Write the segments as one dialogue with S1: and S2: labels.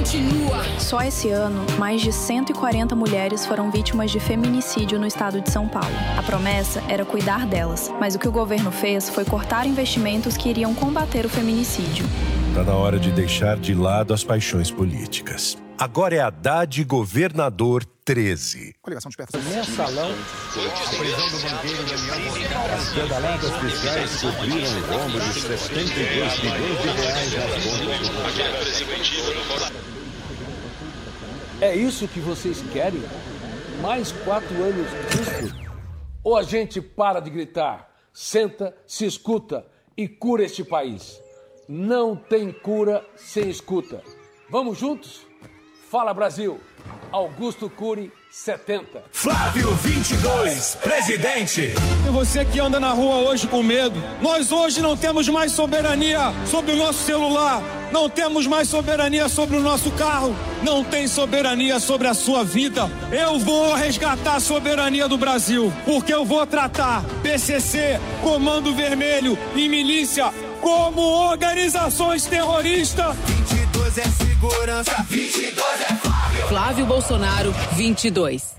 S1: continua.
S2: Só esse ano, mais de 140 mulheres foram vítimas de feminicídio no estado de São Paulo. A promessa era cuidar delas, mas o que o governo fez foi cortar investimentos que iriam combater o feminicídio.
S3: Está na hora de deixar de lado as paixões políticas. Agora é Haddad Governador 13.
S4: Coligação de peças. Mensalão. A prisão do banqueiro Daniel.
S5: As pedaladas fiscais cobriram o rombo de 72 bilhões de reais nas contas.
S6: É isso que vocês querem? Mais 4 anos disso? Ou a gente para de gritar, senta, se escuta e cura este país? Não tem cura sem escuta. Vamos juntos? Fala Brasil, Augusto Cury, 70.
S7: Flávio 22, presidente.
S8: E você que anda na rua hoje com medo, nós hoje não temos mais soberania sobre o nosso celular, não temos mais soberania sobre o nosso carro, não tem soberania sobre a sua vida. Eu vou resgatar a soberania do Brasil, porque eu vou tratar PCC, Comando Vermelho e milícia como organizações terroristas.
S7: 22 é segurança, 22 é Flávio.
S1: Flávio Bolsonaro, 22.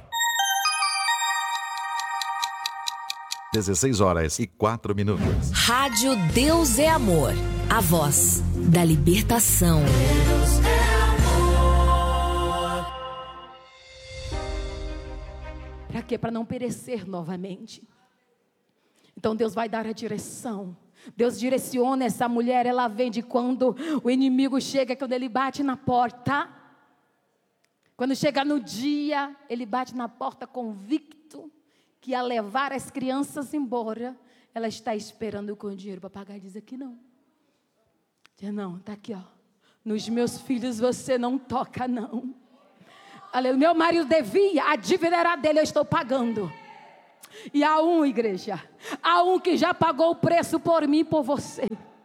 S5: 16h04.
S9: Rádio Deus é Amor, a voz da libertação.
S10: Deus é amor.
S11: Para quê? Para não perecer novamente. Então Deus vai dar a direção. Deus direciona essa mulher, ela vem de quando o inimigo chega, quando ele bate na porta. Quando chega no dia, ele bate na porta convicto que ia levar as crianças embora. Ela está esperando com o dinheiro para pagar e diz aqui não. Diz não, está aqui ó. Nos meus filhos você não toca não. Aleluia. Meu marido devia, a dívida era dele, eu estou pagando. E há um, igreja, há um que já pagou o preço por mim e por você.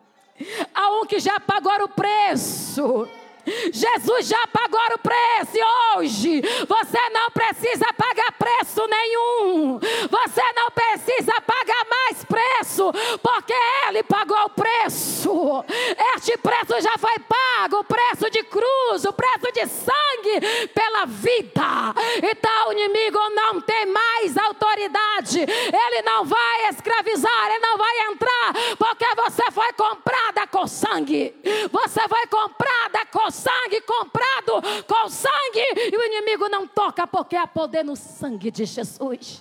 S11: Há um que já pagou o preço. Jesus já pagou o preço e hoje você não precisa pagar preço nenhum. Você não precisa pagar mais preço, porque Ele pagou o preço. Este preço já foi pago, o preço de cruz, o preço de sangue pela vida. Então o inimigo não tem mais autoridade. Ele não vai escravizar, ele não vai entrar, porque você foi comprada com sangue. Você foi comprada com sangue, comprado com sangue, e o inimigo não toca, porque há poder no sangue de Jesus.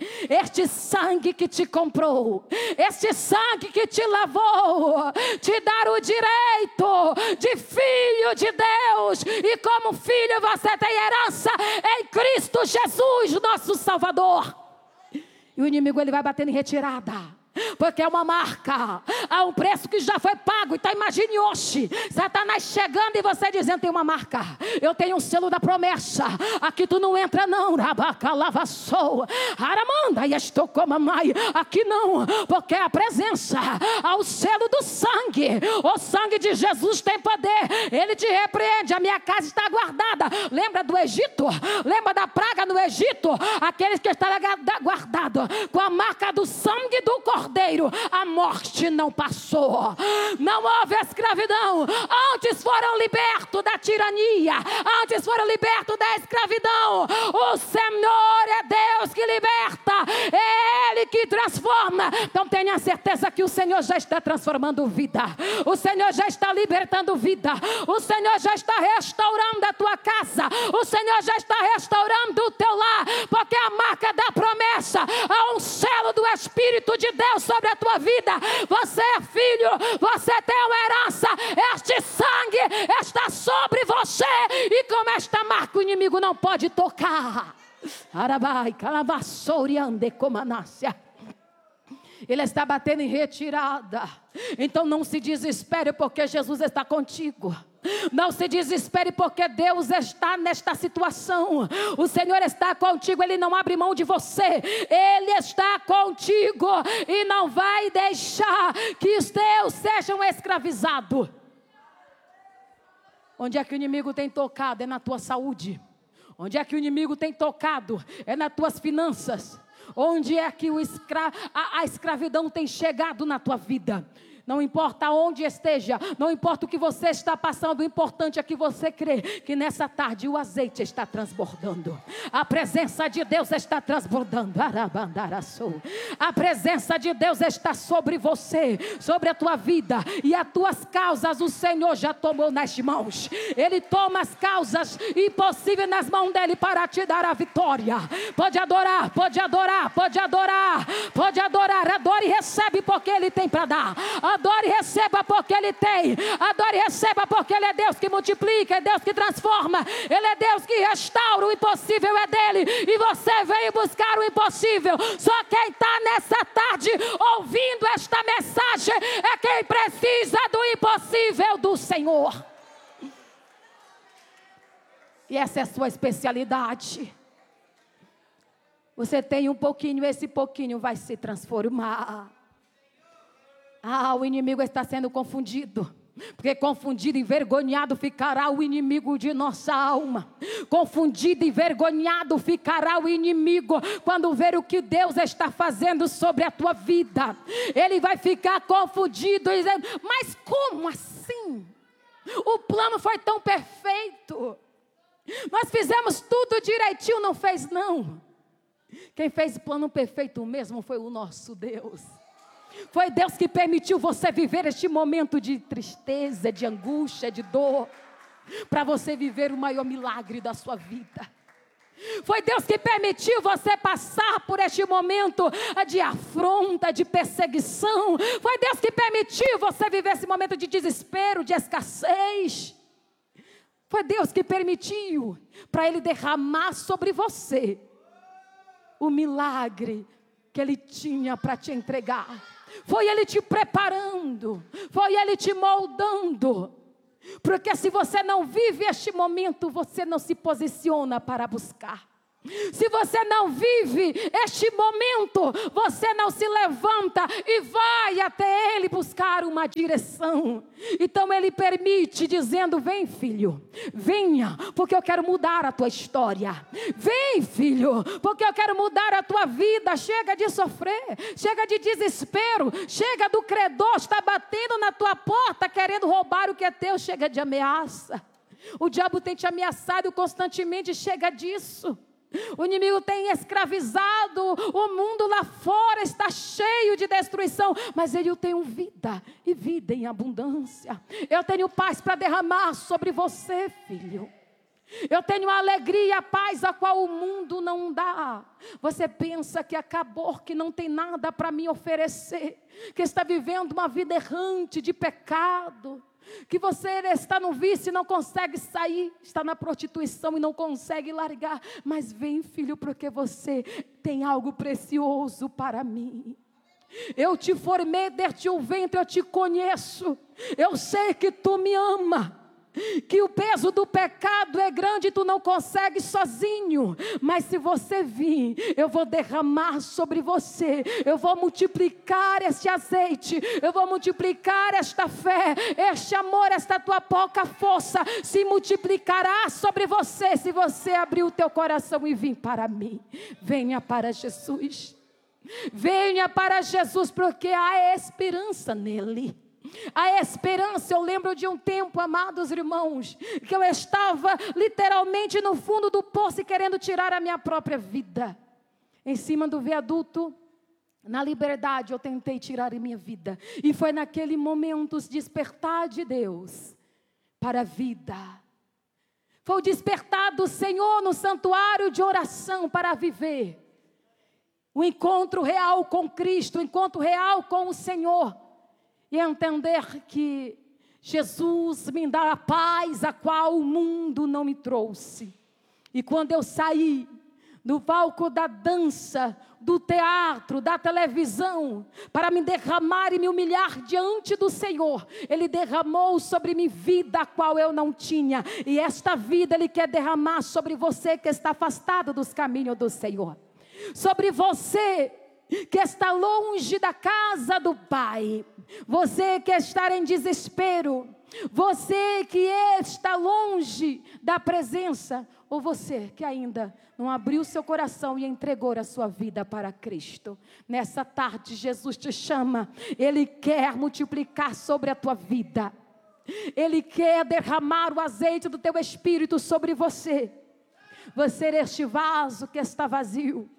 S11: Este sangue que te comprou, este sangue que te lavou, te dá o direito de filho de Deus, e como filho você tem herança em Cristo Jesus, nosso Salvador. E o inimigo ele vai batendo em retirada, porque é uma marca, há um preço que já foi pago. Então imagine hoje, Satanás chegando e você dizendo, tem uma marca, eu tenho um selo da promessa, aqui tu não entra não, rabacalavassou, aramanda, e estou como a mãe, aqui não, porque é a presença, há o selo do sangue, o sangue de Jesus tem poder, ele te repreende, a minha casa está guardada. Lembra do Egito? Lembra da praga no Egito? Aqueles que estavam guardados com a marca do sangue do cordeiro, a morte não passou, não houve escravidão. Antes foram libertos da tirania, antes foram libertos da escravidão. O Senhor é Deus que liberta, é Ele que transforma. Então tenha certeza que o Senhor já está transformando vida, o Senhor já está libertando vida, o Senhor já está restaurando a tua casa, o Senhor já está restaurando o teu lar, porque a marca da promessa, há um selo do Espírito de Deus sobre a tua vida. Você é filho, você tem uma herança, este sangue está sobre você, e como esta marca o inimigo não pode tocar. Arabai, calavassoriande comanácia. Ele está batendo em retirada. Então não se desespere, porque Jesus está contigo. Não se desespere, porque Deus está nesta situação. O Senhor está contigo, Ele não abre mão de você. Ele está contigo e não vai deixar que os teus sejam escravizados. Onde é que o inimigo tem tocado? É na tua saúde. Onde é que o inimigo tem tocado? É nas tuas finanças. Onde é que a escravidão tem chegado na tua vida? Não importa onde esteja, não importa o que você está passando, o importante é que você crê que nessa tarde o azeite está transbordando. A presença de Deus está transbordando. A presença de Deus está sobre você, sobre a tua vida, e as tuas causas o Senhor já tomou nas mãos. Ele toma as causas impossíveis nas mãos dele para te dar a vitória. Pode adorar, pode adorar, pode adorar, pode adorar. Adore e recebe porque Ele tem para dar. Adore e receba porque Ele tem. Adore e receba porque Ele é Deus que multiplica, é Deus que transforma, Ele é Deus que restaura. O impossível é dele, e você veio buscar o impossível. Só quem está nessa tarde ouvindo esta mensagem é quem precisa do impossível do Senhor. E essa é a sua especialidade. Você tem um pouquinho, esse pouquinho vai se transformar. O inimigo está sendo confundido. Porque confundido e envergonhado ficará o inimigo de nossa alma. Confundido e envergonhado ficará o inimigo quando ver o que Deus está fazendo sobre a tua vida. Ele vai ficar confundido e dizendo: mas como assim? O plano foi tão perfeito. Nós fizemos tudo direitinho, não fez não. Quem fez o plano perfeito mesmo foi o nosso Deus. Foi Deus que permitiu você viver este momento de tristeza, de angústia, de dor, para você viver o maior milagre da sua vida. Foi Deus que permitiu você passar por este momento de afronta, de perseguição. Foi Deus que permitiu você viver esse momento de desespero, de escassez. Foi Deus que permitiu para Ele derramar sobre você o milagre que Ele tinha para te entregar. Foi Ele te preparando, foi Ele te moldando. Porque se você não vive este momento, você não se posiciona para buscar. Se você não vive este momento, você não se levanta e vai até Ele buscar uma direção. Então Ele permite, dizendo: vem filho, venha, porque eu quero mudar a tua história. Vem filho, porque eu quero mudar a tua vida. Chega de sofrer, chega de desespero, chega do credor está batendo na tua porta querendo roubar o que é teu. Chega de ameaça. O diabo tem te ameaçado constantemente, chega disso. O inimigo tem escravizado, o mundo lá fora está cheio de destruição, mas eu tenho vida e vida em abundância. Eu tenho paz para derramar sobre você, filho. Eu tenho a alegria e a paz a qual o mundo não dá. Você pensa que acabou, que não tem nada para me oferecer, que está vivendo uma vida errante de pecado, que você está no vício e não consegue sair, está na prostituição e não consegue largar. Mas vem filho, porque você tem algo precioso para mim. Eu te formei desde o ventre, eu te conheço. Eu sei que tu me ama, que o peso do pecado é grande e tu não consegues sozinho. Mas se você vir, eu vou derramar sobre você, eu vou multiplicar este azeite, eu vou multiplicar esta fé, este amor, esta tua pouca força se multiplicará sobre você, se você abrir o teu coração e vir para mim. Venha para Jesus, venha para Jesus, porque há esperança nele. A esperança. Eu lembro de um tempo, amados irmãos, que eu estava literalmente no fundo do poço e querendo tirar a minha própria vida. Em cima do viaduto, na Liberdade, eu tentei tirar a minha vida. E foi naquele momento o despertar de Deus para a vida. Foi o despertar do Senhor no santuário de oração para viver o encontro real com Cristo, o encontro real com o Senhor. E entender que Jesus me dá a paz a qual o mundo não me trouxe. E quando eu saí do palco da dança, do teatro, da televisão, para me derramar e me humilhar diante do Senhor, Ele derramou sobre mim vida a qual eu não tinha. E esta vida Ele quer derramar sobre você que está afastado dos caminhos do Senhor. Sobre você que está longe da casa do Pai, você que está em desespero, Você que está longe da presença, ou você que ainda não abriu seu coração e entregou a sua vida para Cristo. Nessa tarde, Jesus te chama. Ele quer multiplicar sobre a tua vida. Ele quer derramar o azeite do teu espírito sobre você. Você é este vaso que está vazio.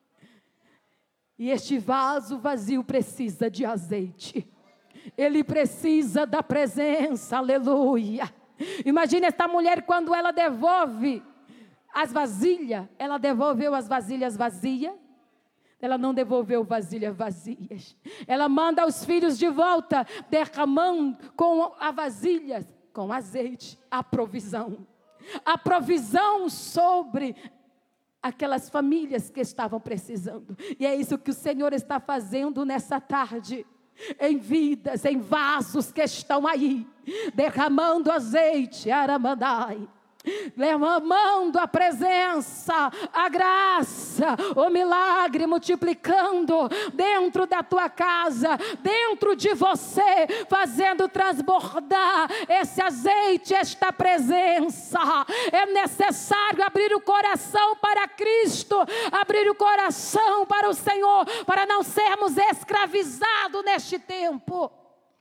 S11: E este vaso vazio precisa de azeite. Ele precisa da presença, aleluia. Imagine esta mulher quando ela devolve as vasilhas. Ela devolveu as vasilhas vazias. Ela não devolveu vasilhas vazias. Ela manda os filhos de volta, derramando com a vasilha, com azeite, a provisão. A provisão sobre aquelas famílias que estavam precisando. E é isso que o Senhor está fazendo nessa tarde. Em vidas, em vasos que estão aí, derramando azeite, aramandai, derramando a presença, a graça, o milagre multiplicando dentro da tua casa, dentro de você, fazendo transbordar esse azeite, esta presença. É necessário abrir o coração para Cristo, abrir o coração para o Senhor, para não sermos escravizados neste tempo.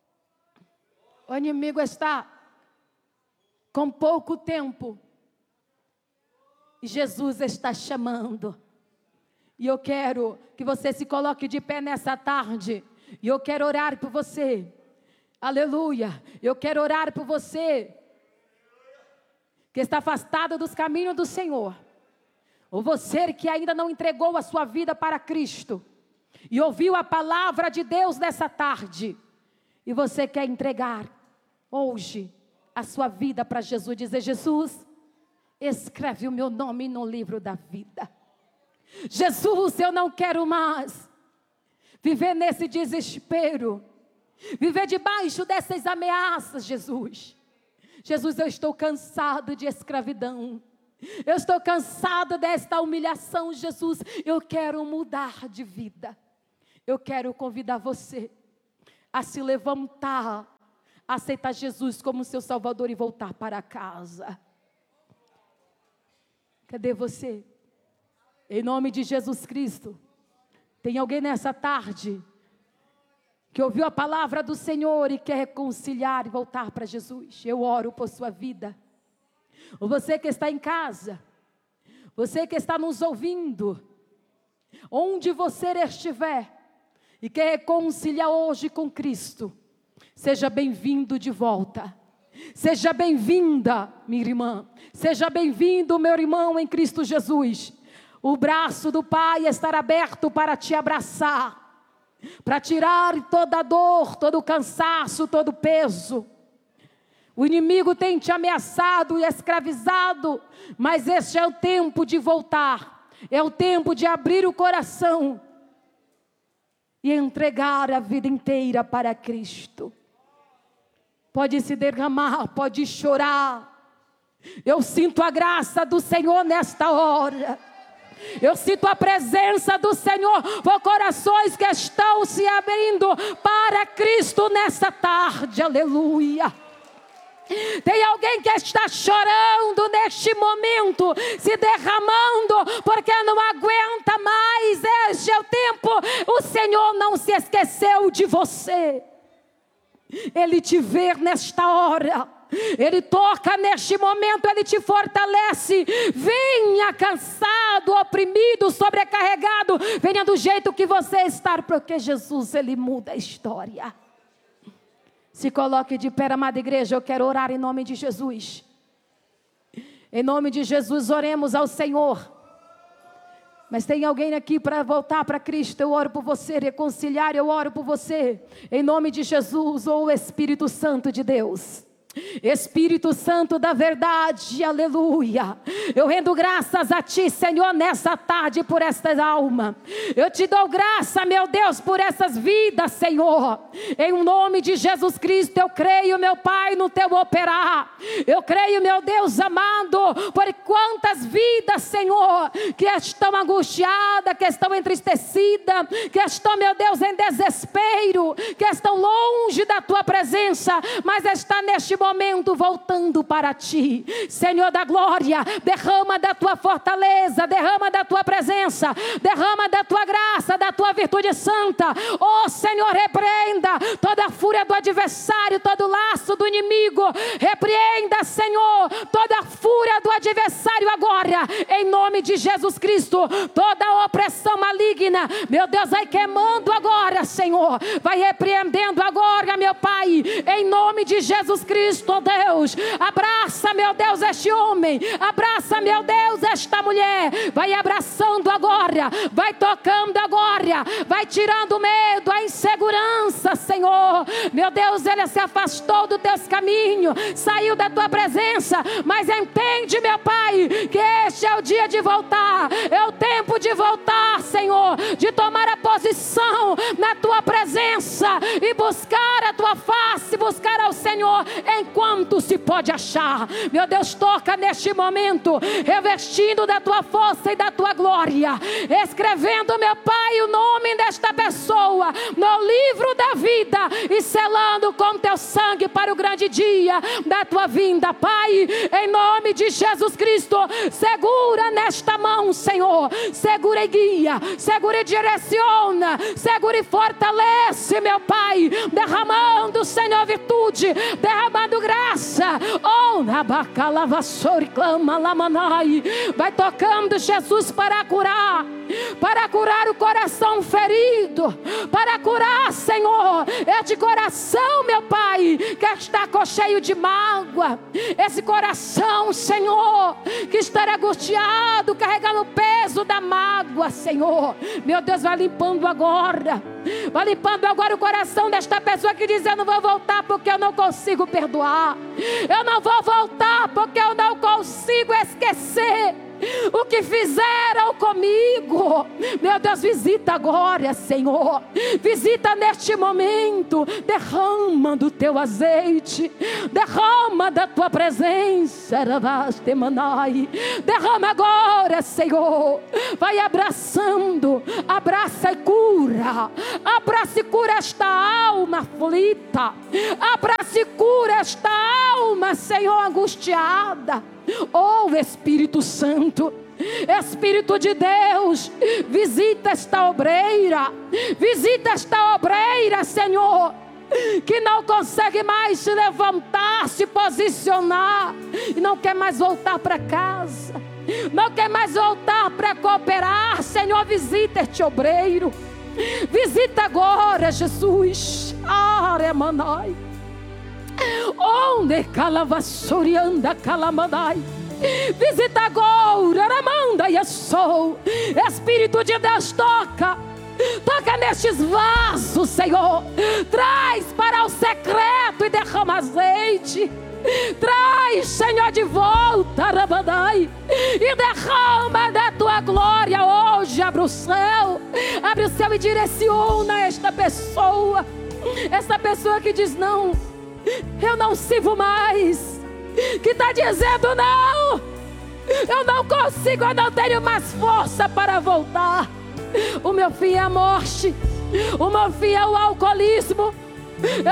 S11: O inimigo está com pouco tempo, e Jesus está chamando, e eu quero que você se coloque de pé nessa tarde, e eu quero orar por você, aleluia, eu quero orar por você, que está afastado dos caminhos do Senhor, ou você que ainda não entregou a sua vida para Cristo, e ouviu a palavra de Deus nessa tarde, e você quer entregar, hoje, a sua vida para Jesus, dizer: Jesus, escreve o meu nome no livro da vida. Jesus, eu não quero mais viver nesse desespero, viver debaixo dessas ameaças, Jesus. Jesus, eu estou cansado de escravidão, eu estou cansado desta humilhação, Jesus, eu quero mudar de vida. Eu quero convidar você a se levantar, aceitar Jesus como seu Salvador e voltar para casa. Cadê você? Em nome de Jesus Cristo. Tem alguém nessa tarde que ouviu a palavra do Senhor e quer reconciliar e voltar para Jesus? Eu oro por sua vida. Ou você que está em casa, você que está nos ouvindo, onde você estiver e quer reconciliar hoje com Cristo, seja bem-vindo de volta. Seja bem-vinda, minha irmã. Seja bem-vindo, meu irmão em Cristo Jesus. O braço do Pai estará aberto para te abraçar, para tirar toda a dor, todo o cansaço, todo o peso. O inimigo tem te ameaçado e escravizado, mas este é o tempo de voltar. É o tempo de abrir o coração e entregar a vida inteira para Cristo. Pode se derramar, pode chorar. Eu sinto a graça do Senhor nesta hora. Eu sinto a presença do Senhor por corações que estão se abrindo para Cristo nesta tarde. Aleluia. Tem alguém que está chorando neste momento, se derramando, porque não aguenta mais. Este é o tempo. O Senhor não se esqueceu de você. Ele te vê nesta hora, Ele toca neste momento, Ele te fortalece. Venha cansado, oprimido, sobrecarregado, venha do jeito que você está, porque Jesus, Ele muda a história. Se coloque de pé, amada igreja, eu quero orar em nome de Jesus. Em nome de Jesus, oremos ao Senhor. Mas tem alguém aqui para voltar para Cristo? Eu oro por você, reconciliar, eu oro por você. Em nome de Jesus, ou o Espírito Santo de Deus. Espírito Santo da verdade, aleluia. Eu rendo graças a Ti, Senhor, nessa tarde por esta alma. Eu Te dou graça, meu Deus, por essas vidas, Senhor. Em nome de Jesus Cristo, eu creio, meu Pai, no Teu operar. Eu creio, meu Deus amado, por quantas vidas, Senhor, que estão angustiadas, que estão entristecidas, que estão, meu Deus, em desespero, que estão longe da Tua presença, mas está neste momento voltando para ti. Senhor da glória, derrama da tua fortaleza, derrama da tua presença, derrama da tua graça, da tua virtude santa. Oh Senhor, repreenda toda a fúria do adversário, todo o laço do inimigo. Repreenda, Senhor, toda a fúria do adversário agora, em nome de Jesus Cristo. Toda a opressão maligna, meu Deus, vai queimando agora, Senhor. Vai repreendendo agora, meu Pai, em nome de Jesus Cristo, oh Deus. Abraça, meu Deus, este homem. Abraça, meu Deus, esta mulher. Vai abraçando agora, vai tocando agora, vai tirando o medo, a insegurança, Senhor. Meu Deus, ele se afastou dos teus caminhos, saiu da tua presença, mas entende, meu Pai, que este é o dia de voltar, é o tempo de voltar, Senhor, de tomar a posição na tua presença e buscar a tua face, buscar ao Senhor enquanto se pode achar. Meu Deus, toca neste momento, revestindo da tua força e da tua glória, escrevendo, meu Pai, o nome desta pessoa no livro da vida e selando com teu sangue para o grande dia da tua vinda. Pai, em nome de Jesus Cristo, segura nesta mão, Senhor, segura e guia, segura e direciona, segura e fortalece, meu Pai, derramando, Senhor, virtude, derramando graça. Oh, nabacalavassori clama lamanai. Vai tocando, Jesus, para curar o coração ferido, para curar, Senhor, este coração, meu Pai, que está cheio de mágoa, esse coração, Senhor, que está angustiado, carregando o peso da mágoa, Senhor. Meu Deus, vai limpando agora o coração desta pessoa que diz: eu não vou voltar porque eu não consigo perdoar, eu não vou voltar porque eu não consigo esquecer o que fizeram comigo. Meu Deus, visita agora, Senhor, visita neste momento, derrama do teu azeite, derrama da tua presença, derrama agora, Senhor. Vai abraçando, abraça e cura, abraça e cura esta alma aflita, abraça e cura esta alma, Senhor, angustiada. Oh Espírito Santo, Espírito de Deus, visita esta obreira, Senhor, que não consegue mais se levantar, se posicionar, e não quer mais voltar para casa, não quer mais voltar para cooperar. Senhor, visita este obreiro, visita agora, Jesus. Aremanai. Onde calavassorianda calamanai. Visita agora, Aramanda e sou. Espírito de Deus, toca nestes vasos, Senhor. Traz para o secreto e derrama azeite. Traz, Senhor, de volta, Arabandai, e derrama da tua glória hoje. Abre o céu e direciona esta pessoa que diz: não, eu não sirvo mais, que está dizendo: não, eu não consigo, eu não tenho mais força para voltar. O meu fim é a morte, o meu fim é o alcoolismo,